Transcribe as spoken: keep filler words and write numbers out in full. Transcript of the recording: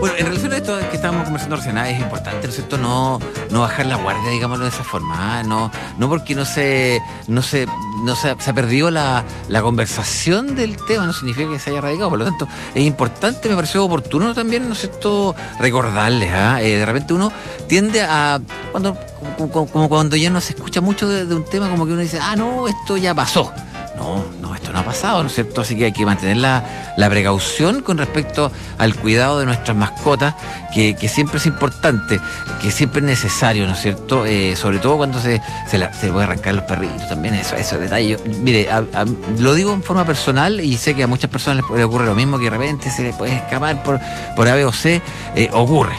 Bueno, en relación a esto que estábamos conversando recién, ah, es importante, ¿no es cierto?, no, no bajar la guardia, digámoslo de esa forma, ¿ah? no, no porque no se, no se, no se, se ha perdido la, la conversación del tema, no significa que se haya erradicado. Por lo tanto, es importante, me pareció oportuno también, ¿no es cierto?, recordarles, ¿ah? Eh, de repente uno tiende a, cuando, como, como cuando ya no se escucha mucho de, de un tema, como que uno dice, ah, no, esto ya pasó. No, no, esto no ha pasado, ¿no es cierto? Así que hay que mantener la, la precaución con respecto al cuidado de nuestras mascotas, que, que siempre es importante, que siempre es necesario, ¿no es cierto? Eh, sobre todo cuando se, se, la, se puede arrancar los perritos también, eso, eso, detalle. Yo, mire, a, a, lo digo en forma personal y sé que a muchas personas les, les ocurre lo mismo, que de repente se les puede escapar por, por A, B o C, eh, ocurre.